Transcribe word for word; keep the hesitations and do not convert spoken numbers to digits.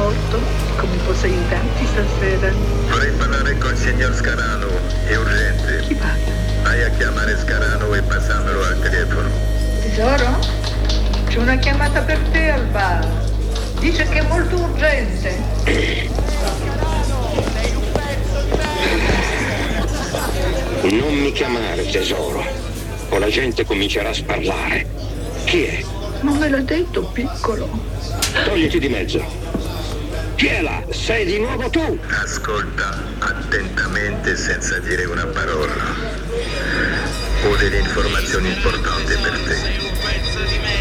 morto? Come posso aiutarti stasera? Vorrei parlare col signor Scarano, è urgente. Chi parla? Vai a chiamare Scarano e passamelo al telefono. Tesoro? C'è una chiamata per te al bar. Dice che è molto urgente. Non mi chiamare tesoro, o la gente comincerà a sparlare. Chi è? Non me l'ha detto, piccolo. Togliti di mezzo. Chi è là? Sei di nuovo tu? Ascolta attentamente senza dire una parola. Ho delle informazioni importanti per te.